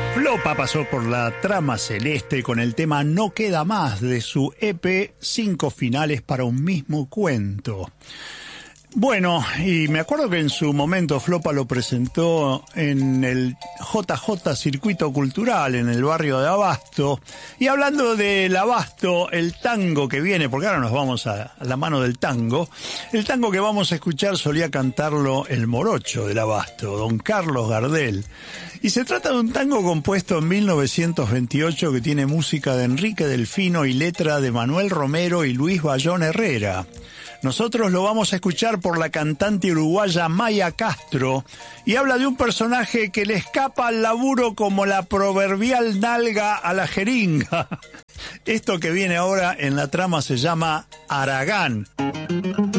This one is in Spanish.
Flopa pasó por la trama celeste con el tema No Queda Más de su EP 5 finales para un mismo cuento. Bueno, y me acuerdo que en su momento Flopa lo presentó en el JJ Circuito Cultural en el barrio de Abasto. Y hablando del Abasto, el tango que viene, porque ahora nos vamos a la mano del tango, el tango que vamos a escuchar solía cantarlo el morocho del Abasto, don Carlos Gardel. Y se trata de un tango compuesto en 1928 que tiene música de Enrique Delfino y letra de Manuel Romero y Luis Bayón Herrera. Nosotros lo vamos a escuchar por la cantante uruguaya Maya Castro y habla de un personaje que le escapa al laburo como la proverbial nalga a la jeringa. Esto que viene ahora en la trama se llama Aragán.